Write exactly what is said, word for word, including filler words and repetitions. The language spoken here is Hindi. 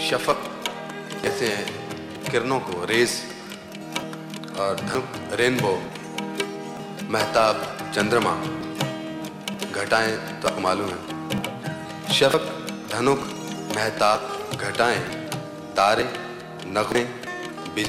शफक कहते हैं किरणों को, रेस, और धनुक रेनबो, महताब चंद्रमा, घटाएं तो आपको मालूम है। शफक, धनुक, महताब, घटाएं, तारे, नगमे,